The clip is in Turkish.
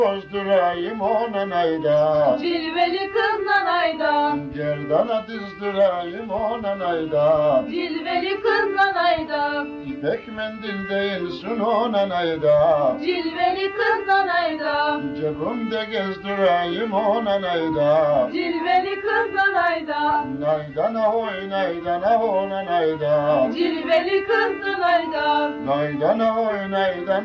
Bozdurayım ona nayda, Cilveli kız nanayda, gerdana dizdirayım ona nayda. cilveli kız nanayda, İpek mendil değilsin ona nayda, cilveli kız nanayda, cebimde gezdirayım ona nayda. cilveli kız nanayda, Naydana oy naydana ona nayda, cilveli kız nanayda. naydana oy naydana.